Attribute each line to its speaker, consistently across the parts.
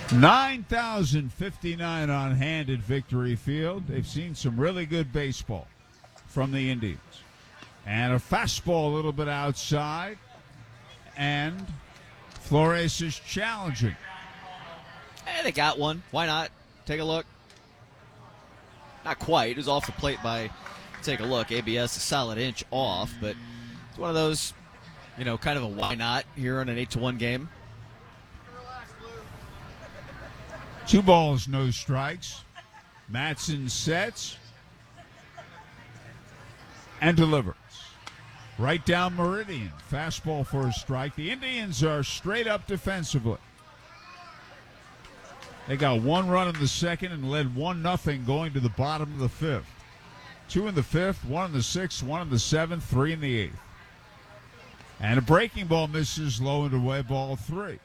Speaker 1: 9,059 on hand at Victory Field. They've seen some really good baseball from the Indians. And a fastball a little bit outside. And Flores is challenging.
Speaker 2: Hey, they got one. Why not? Take a look. Not quite. It was off the plate by, take a look, ABS a solid inch off, but it's one of those, kind of a why not here on an 8-1 game.
Speaker 1: 2 balls, no strikes. Matson sets and delivers. Right down Meridian. Fastball for a strike. The Indians are straight up defensively. They got 1 run in the second and led 1-0 going to the bottom of the 5th. 2 in the 5th, 1 in the 6th, 1 in the 7th, 3 in the 8th. And a breaking ball misses low and away, ball 3.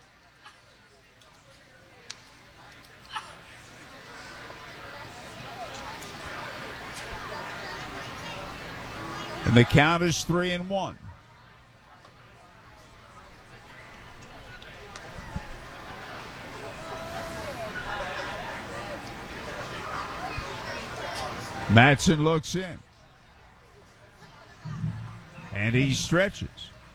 Speaker 1: And the count is 3-1. Matson looks in. And he stretches.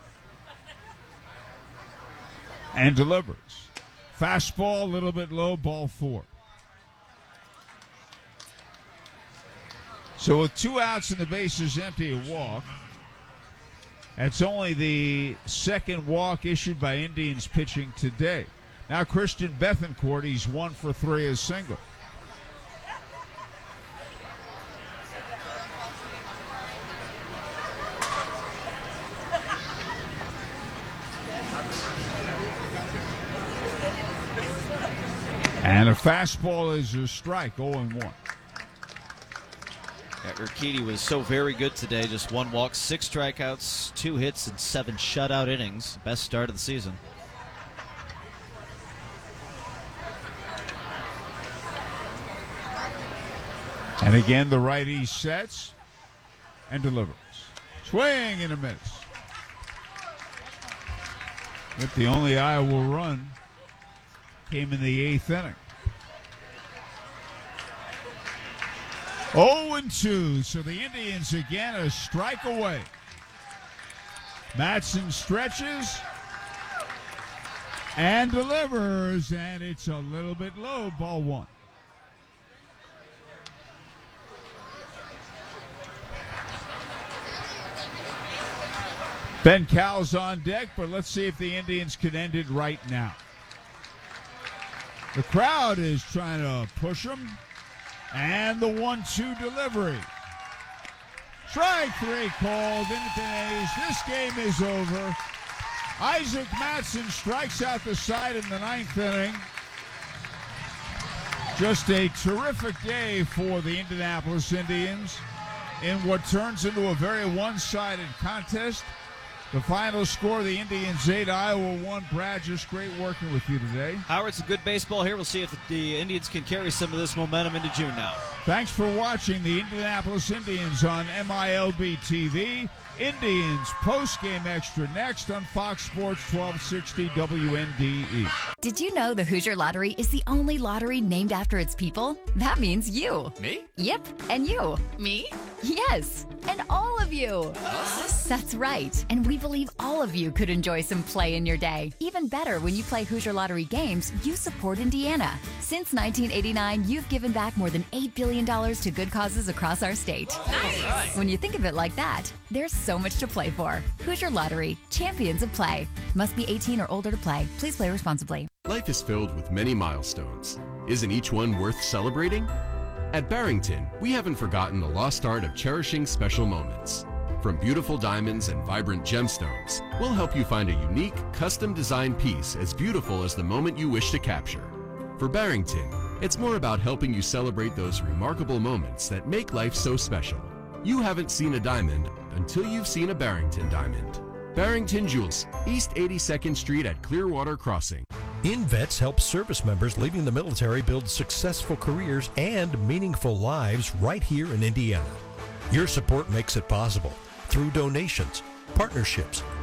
Speaker 1: And delivers. Fastball, a little bit low, ball 4. So with 2 outs and the bases empty, a walk. That's only the second walk issued by Indians pitching today. Now Christian Bethancourt, he's 1 for 3 as single. And a fastball is a strike, 0-1.
Speaker 2: Urquidy was so very good today. Just 1 walk, 6 strikeouts, 2 hits, and 7 shutout innings. Best start of the season.
Speaker 1: And again, the righty sets and delivers. Swing and a miss. But the only Iowa run came in the 8th inning. 0-2, so the Indians again a strike away. Matson stretches and delivers, and it's a little bit low, ball 1. Ben Cowell's on deck, but let's see if the Indians can end it right now. The crowd is trying to push them. And the 1-2 delivery. Strike 3 called into the A's. This game is over. Isaac Matson strikes out the side in the 9th inning. Just a terrific day for the Indianapolis Indians in what turns into a very one-sided contest. The final score, the Indians 8, Iowa 1. Brad, just great working with you today.
Speaker 2: Howard, some good baseball here. We'll see if the Indians can carry some of this momentum into June now.
Speaker 1: Thanks for watching the Indianapolis Indians on MILB TV. Indians post-game extra next on Fox Sports 1260 WNDE.
Speaker 3: Did you know the Hoosier Lottery is the only lottery named after its people? That means you.
Speaker 2: Me?
Speaker 3: Yep, and you.
Speaker 4: Me?
Speaker 3: Yes, and all of you.
Speaker 4: Us?
Speaker 3: That's right, and we believe all of you could enjoy some play in your day. Even better, when you play Hoosier Lottery games, you support Indiana. Since 1989, you've given back more than $8 billion to good causes across our state.
Speaker 4: Nice.
Speaker 3: When you think of it like that, there's so much to play for. Hoosier Lottery, champions of play. Must be 18 or older to play. Please play responsibly.
Speaker 5: Life is filled with many milestones. Isn't each one worth celebrating? At Barrington, we haven't forgotten the lost art of cherishing special moments. From beautiful diamonds and vibrant gemstones, we'll help you find a unique, custom-designed piece as beautiful as the moment you wish to capture. For Barrington, it's more about helping you celebrate those remarkable moments that make life so special. You haven't seen a diamond until you've seen a Barrington diamond. Barrington Jewels, East 82nd Street at Clearwater Crossing.
Speaker 6: InVets helps service members leaving the military build successful careers and meaningful lives right here in Indiana. Your support makes it possible through donations, partnerships,